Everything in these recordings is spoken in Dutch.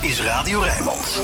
is Radio Rijnmond.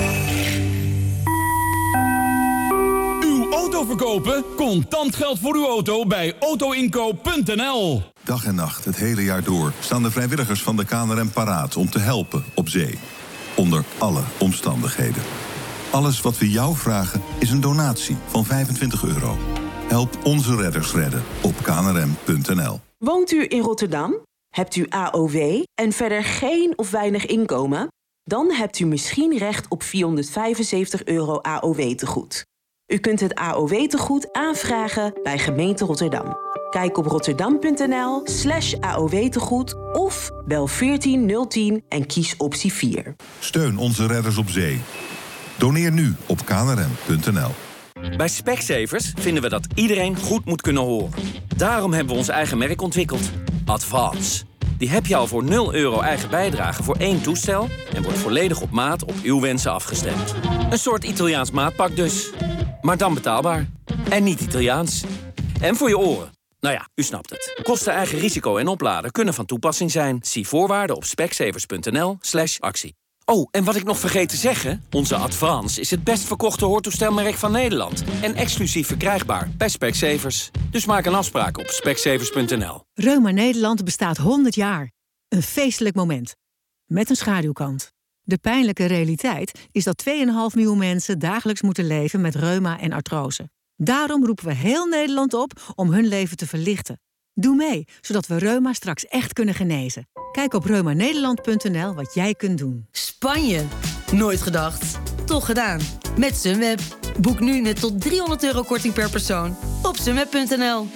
Uw auto verkopen? Contant geld voor uw auto bij autoinkoop.nl. Dag en nacht, het hele jaar door, staan de vrijwilligers van de KNRM paraat om te helpen op zee. Onder alle omstandigheden. Alles wat we jou vragen is een donatie van €25. Help onze redders redden op knrm.nl. Woont u in Rotterdam? Hebt u AOW en verder geen of weinig inkomen? Dan hebt u misschien recht op €475 AOW-tegoed. U kunt het AOW-tegoed aanvragen bij gemeente Rotterdam. Kijk op rotterdam.nl/AOW-tegoed of bel 14010 en kies optie 4. Steun onze redders op zee. Doneer nu op knrm.nl. Bij Specsavers vinden we dat iedereen goed moet kunnen horen. Daarom hebben we ons eigen merk ontwikkeld. Advance. Die heb je al voor €0 eigen bijdrage voor 1 toestel en wordt volledig op maat op uw wensen afgestemd. Een soort Italiaans maatpak dus. Maar dan betaalbaar. En niet Italiaans. En voor je oren. Nou ja, u snapt het. Kosten, eigen risico en opladen kunnen van toepassing zijn. Zie voorwaarden op specsavers.nl/actie. Oh, en wat ik nog vergeet te zeggen, onze Advance is het best verkochte hoortoestelmerk van Nederland. En exclusief verkrijgbaar bij Specsavers. Dus maak een afspraak op specsavers.nl. Reuma Nederland bestaat 100 jaar. Een feestelijk moment. Met een schaduwkant. De pijnlijke realiteit is dat 2,5 miljoen mensen dagelijks moeten leven met reuma en artrose. Daarom roepen we heel Nederland op om hun leven te verlichten. Doe mee, zodat we reuma straks echt kunnen genezen. Kijk op reumanederland.nl wat jij kunt doen. Spanje. Nooit gedacht. Toch gedaan. Met Sunweb. Boek nu met tot €300 korting per persoon op sunweb.nl.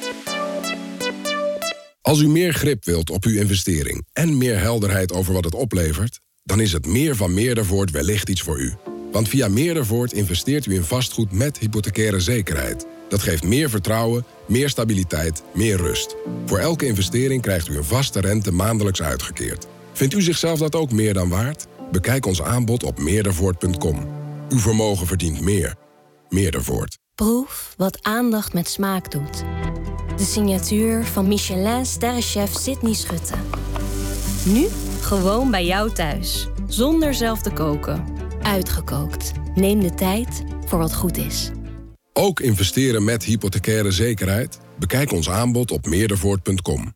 Als u meer grip wilt op uw investering en meer helderheid over wat het oplevert, dan is het meer van Meerdervoort wellicht iets voor u. Want via Meerdervoort investeert u in vastgoed met hypothecaire zekerheid. Dat geeft meer vertrouwen, meer stabiliteit, meer rust. Voor elke investering krijgt u een vaste rente maandelijks uitgekeerd. Vindt u zichzelf dat ook meer dan waard? Bekijk ons aanbod op meerdervoort.com. Uw vermogen verdient meer. Meerdervoort. Proef wat aandacht met smaak doet. De signatuur van Michelin-sterrenchef Sydney Schutte. Nu gewoon bij jou thuis. Zonder zelf te koken. Uitgekookt. Neem de tijd voor wat goed is. Ook investeren met hypothecaire zekerheid? Bekijk ons aanbod op meerdervoort.com.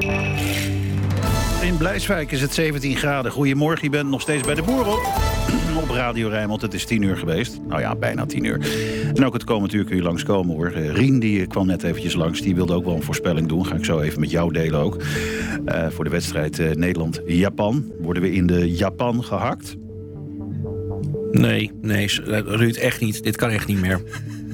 In Blijswijk is het 17 graden. Goedemorgen, je bent nog steeds bij de boer op Radio Rijnmond. Het is 10 uur geweest. Nou ja, bijna 10 uur. En ook het komend uur kun je langskomen hoor. Rien die kwam net eventjes langs. Die wilde ook wel een voorspelling doen. Ga ik zo even met jou delen ook. Voor de wedstrijd Nederland-Japan. Worden we in de Japan gehakt? Nee, Ruud, echt niet. Dit kan echt niet meer.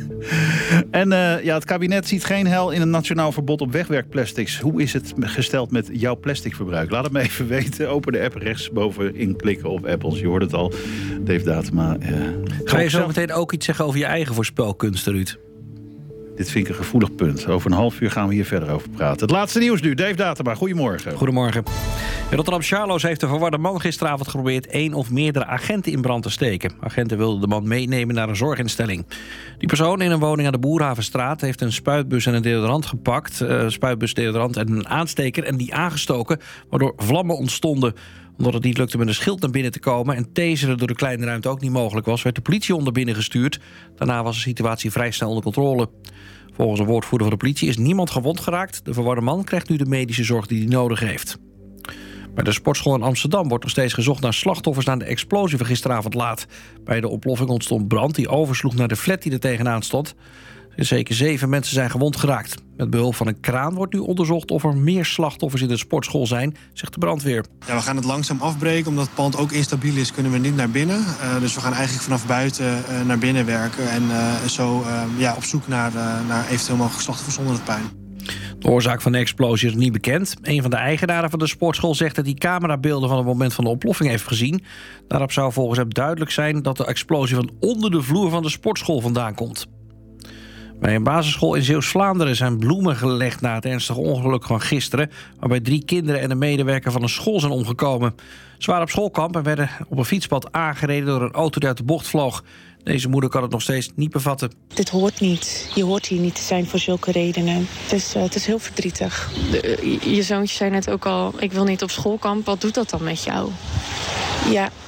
En het kabinet ziet geen heil in een nationaal verbod op wegwerkplastics. Hoe is het gesteld met jouw plasticverbruik? Laat het me even weten. Open de app rechtsbovenin klikken op Apples. Je hoort het al. Dave Datema. Ga je zo meteen ook iets zeggen over je eigen voorspelkunsten, Ruud? Dit vind ik een gevoelig punt. Over een half uur gaan we hier verder over praten. Het laatste nieuws nu. Dave Datema, goedemorgen. Goedemorgen. In Rotterdam-Charloes heeft de verwarde man gisteravond geprobeerd 1 of meerdere agenten in brand te steken. Agenten wilden de man meenemen naar een zorginstelling. Die persoon in een woning aan de Boerhavenstraat heeft een spuitbus en een deodorant gepakt. Spuitbus, deodorant en een aansteker en die aangestoken, waardoor vlammen ontstonden. Omdat het niet lukte met een schild naar binnen te komen en taseren door de kleine ruimte ook niet mogelijk was, werd de politie onder binnen gestuurd. Daarna was de situatie vrij snel onder controle. Volgens een woordvoerder van de politie is niemand gewond geraakt. De verwarde man krijgt nu de medische zorg die hij nodig heeft. Bij de sportschool in Amsterdam wordt nog steeds gezocht naar slachtoffers na de explosie van gisteravond laat. Bij de ontploffing ontstond brand die oversloeg naar de flat die er tegenaan stond. Zeker 7 mensen zijn gewond geraakt. Met behulp van een kraan wordt nu onderzocht of er meer slachtoffers in de sportschool zijn, zegt de brandweer. Ja, we gaan het langzaam afbreken. Omdat het pand ook instabiel is, kunnen we niet naar binnen. Dus we gaan eigenlijk vanaf buiten naar binnen werken. En zo op zoek naar eventueel mogelijke slachtoffers onder het puin. De oorzaak van de explosie is niet bekend. Een van de eigenaren van de sportschool zegt dat hij camerabeelden van het moment van de ontploffing heeft gezien. Daarop zou volgens hem duidelijk zijn dat de explosie van onder de vloer van de sportschool vandaan komt. Bij een basisschool in Zeeuws-Vlaanderen zijn bloemen gelegd na het ernstige ongeluk van gisteren, waarbij 3 kinderen en een medewerker van een school zijn omgekomen. Ze waren op schoolkamp en werden op een fietspad aangereden door een auto die uit de bocht vloog. Deze moeder kan het nog steeds niet bevatten. Dit hoort niet. Je hoort hier niet te zijn voor zulke redenen. Het is heel verdrietig. Je zoontje zei net ook al, ik wil niet op schoolkamp. Wat doet dat dan met jou? Ja,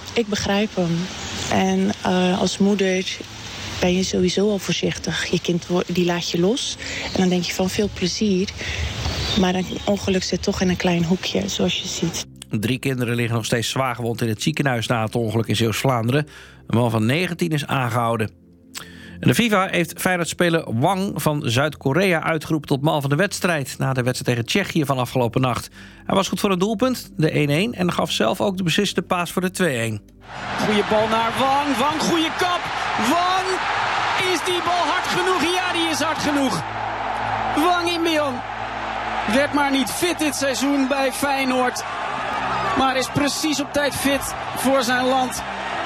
Ik begrijp hem. En als moeder ben je sowieso al voorzichtig. Je kind die laat je los. En dan denk je van veel plezier. Maar een ongeluk zit toch in een klein hoekje, zoals je ziet. 3 kinderen liggen nog steeds zwaar gewond in het ziekenhuis na het ongeluk in Zeeuws-Vlaanderen. Een man van 19 is aangehouden. En de FIFA heeft Feyenoord-speler Wang van Zuid-Korea uitgeroepen tot man van de wedstrijd na de wedstrijd tegen Tsjechië van afgelopen nacht. Hij was goed voor een doelpunt, de 1-1, en gaf zelf ook de beslissende paas voor de 2-1. Goeie bal naar Wang. Wang, goede kap. Wang, is die bal hard genoeg? Ja, die is hard genoeg. Wang Inbeon werd maar niet fit dit seizoen bij Feyenoord. Maar is precies op tijd fit voor zijn land.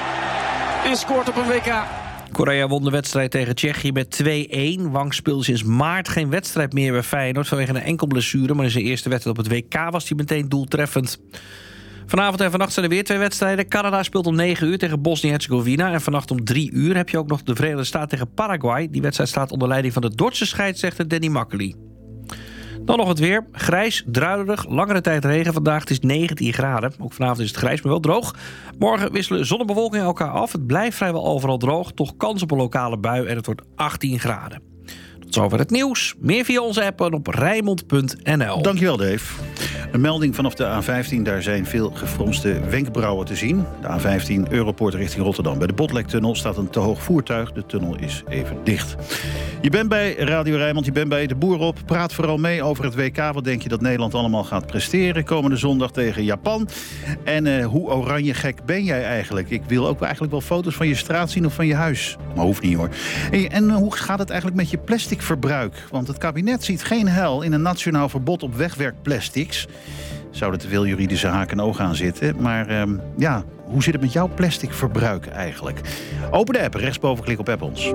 En scoort op een WK. Korea won de wedstrijd tegen Tsjechië met 2-1. Wang speelde sinds maart geen wedstrijd meer bij Feyenoord vanwege een enkel blessure. Maar in zijn eerste wedstrijd op het WK was hij meteen doeltreffend. Vanavond en vannacht zijn er weer 2 wedstrijden. Canada speelt om 9 uur tegen Bosnië-Herzegovina. En vannacht om 3 uur heb je ook nog de Verenigde Staten tegen Paraguay. Die wedstrijd staat onder leiding van de Dordtse scheidsrechter Danny Makkely. Dan nog het weer. Grijs, druilerig, langere tijd regen. Vandaag het is 19 graden. Ook vanavond is het grijs, maar wel droog. Morgen wisselen zon en bewolking elkaar af. Het blijft vrijwel overal droog. Toch kans op een lokale bui en het wordt 18 graden. Tot zover het nieuws. Meer via onze app en op Rijnmond.nl. Dankjewel, Dave. Een melding vanaf de A15. Daar zijn veel gefronste wenkbrauwen te zien. De A15 Europoort richting Rotterdam. Bij de Botlektunnel staat een te hoog voertuig. De tunnel is even dicht. Je bent bij Radio Rijnmond, je bent bij De Boer op. Praat vooral mee over het WK. Wat denk je dat Nederland allemaal gaat presteren komende zondag tegen Japan? En hoe oranje gek ben jij eigenlijk? Ik wil ook eigenlijk wel foto's van je straat zien of van je huis. Maar hoeft niet hoor. En hoe gaat het eigenlijk met je plasticverbruik? Want het kabinet ziet geen heil in een nationaal verbod op wegwerkplastics. Zouden te veel juridische haken en ogen aan zitten. Maar hoe zit het met jouw plasticverbruik eigenlijk? Open de app, rechtsboven klik op app ons.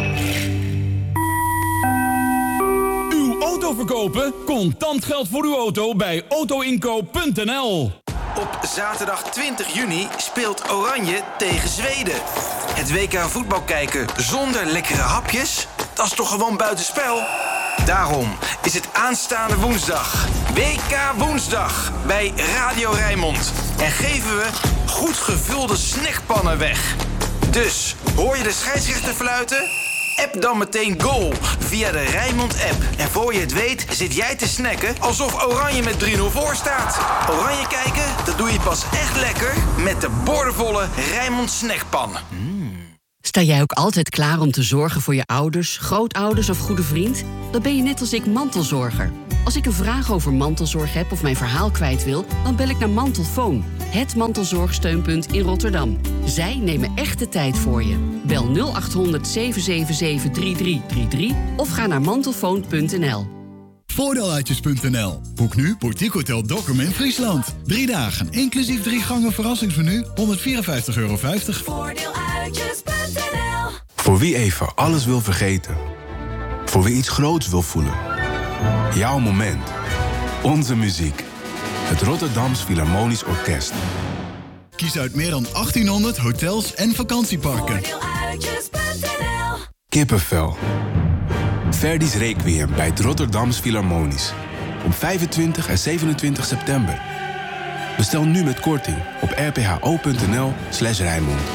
Uw auto verkopen? Contant geld voor uw auto bij autoinkoop.nl. Op zaterdag 20 juni speelt Oranje tegen Zweden. Het WK voetbal kijken zonder lekkere hapjes? Dat is toch gewoon buitenspel? Daarom is het aanstaande woensdag WK Woensdag bij Radio Rijnmond. En geven we goed gevulde snackpannen weg. Dus, hoor je de scheidsrechter fluiten? App dan meteen goal via de Rijnmond-app. En voor je het weet zit jij te snacken alsof Oranje met 3-0 voor staat. Oranje kijken, dat doe je pas echt lekker met de boordevolle Rijnmond snackpan. Sta jij ook altijd klaar om te zorgen voor je ouders, grootouders of goede vriend? Dan ben je net als ik mantelzorger. Als ik een vraag over mantelzorg heb of mijn verhaal kwijt wil, dan bel ik naar Mantelfoon, het mantelzorgsteunpunt in Rotterdam. Zij nemen echt de tijd voor je. Bel 0800 777 3333 of ga naar mantelfoon.nl. Voordeeluitjes.nl. Boek nu Boutique Hotel Dokkum in Friesland. 3 dagen, inclusief 3 gangen verrassingsmenu, €154,50. Voordeeluitjes.nl. Voor wie even alles wil vergeten. Voor wie iets groots wil voelen. Jouw moment. Onze muziek. Het Rotterdams Philharmonisch Orkest. Kies uit meer dan 1800 hotels en vakantieparken. Voordeeluitjes.nl. Kippenvel. Verdi's Requiem bij het Rotterdams Philharmonisch. Op 25 en 27 september. Bestel nu met korting op rpho.nl/Rijnmond.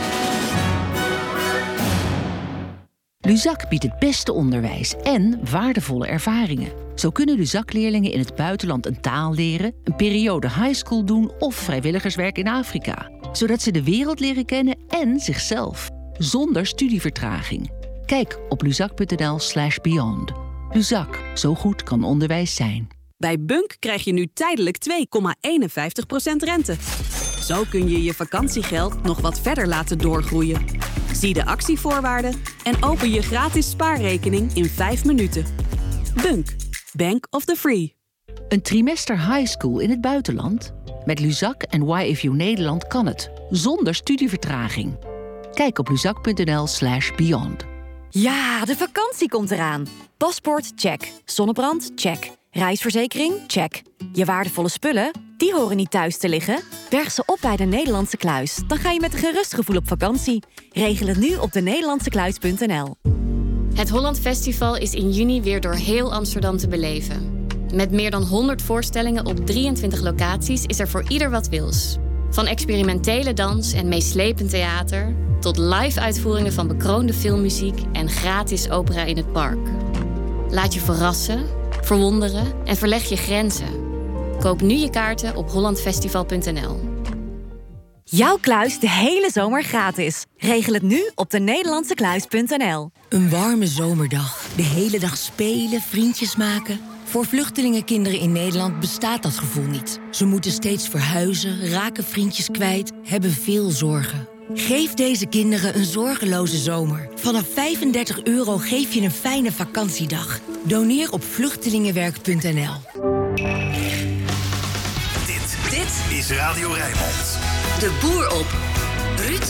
Luzak biedt het beste onderwijs en waardevolle ervaringen. Zo kunnen Luzak-leerlingen in het buitenland een taal leren, een periode highschool doen of vrijwilligerswerk in Afrika. Zodat ze de wereld leren kennen en zichzelf. Zonder studievertraging. Kijk op luzak.nl/beyond. Luzak, zo goed kan onderwijs zijn. Bij Bunk krijg je nu tijdelijk 2,51% rente. Zo kun je je vakantiegeld nog wat verder laten doorgroeien. Zie de actievoorwaarden en open je gratis spaarrekening in 5 minuten. Bunk, Bank of the Free. Een trimester high school in het buitenland? Met Luzak en YFU Nederland kan het, zonder studievertraging. Kijk op luzak.nl/beyond. Ja, de vakantie komt eraan. Paspoort, check. Zonnebrand, check. Reisverzekering, check. Je waardevolle spullen, die horen niet thuis te liggen. Berg ze op bij de Nederlandse Kluis. Dan ga je met een gerust gevoel op vakantie. Regel het nu op denederlandsekluis.nl. Het Holland Festival is in juni weer door heel Amsterdam te beleven. Met meer dan 100 voorstellingen op 23 locaties is er voor ieder wat wils. Van experimentele dans en meeslepend theater tot live-uitvoeringen van bekroonde filmmuziek en gratis opera in het park. Laat je verrassen, verwonderen en verleg je grenzen. Koop nu je kaarten op hollandfestival.nl. Jouw kluis de hele zomer gratis. Regel het nu op denederlandsekluis.nl. Een warme zomerdag. De hele dag spelen, vriendjes maken. Voor vluchtelingenkinderen in Nederland bestaat dat gevoel niet. Ze moeten steeds verhuizen, raken vriendjes kwijt, hebben veel zorgen. Geef deze kinderen een zorgeloze zomer. Vanaf €35 geef je een fijne vakantiedag. Doneer op vluchtelingenwerk.nl. Dit is Radio Rijnmond. De boer op.